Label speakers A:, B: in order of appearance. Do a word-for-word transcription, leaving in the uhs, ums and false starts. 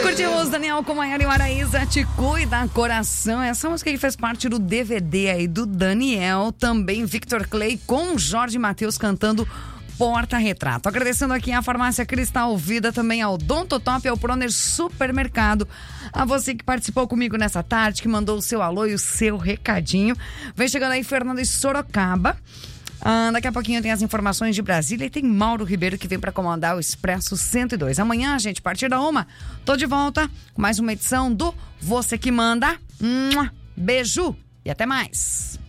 A: Curtimos Daniel com Maiara e Maraísa, Te Cuida Coração. Essa música que fez parte do D V D aí do Daniel. Também Victor Clay com Jorge Mateus cantando Porta-Retrato. Agradecendo aqui a Farmácia Cristal Vida, também ao Odontotop, ao Proner Supermercado. A você que participou comigo nessa tarde, que mandou o seu alô e o seu recadinho. Vem chegando aí Fernando de Sorocaba. Ah, daqui a pouquinho tem as informações de Brasília e tem Mauro Ribeiro que vem para comandar o Expresso cento e dois. Amanhã, gente, a partir da uma, tô de volta com mais uma edição do Você que Manda. Beijo e até mais.